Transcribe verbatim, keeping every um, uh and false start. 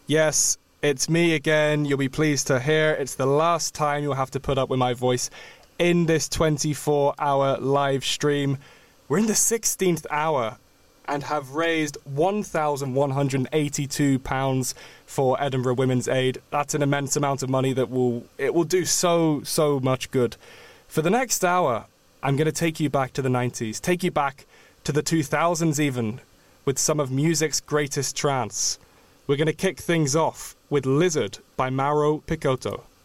Yes, it's me again. You'll be pleased to hear it's the last time you'll have to put up with my voice in this twenty-four hour live stream. We're in the sixteenth hour and have raised one thousand one hundred eighty-two pounds for Edinburgh Women's Aid. That's an immense amount of money that will it will do so, so much good. For the next hour, I'm going to take you back to the nineties, take you back to the two thousands even, with some of music's greatest trance. We're going to kick things off with Lizard by Mauro Picotto.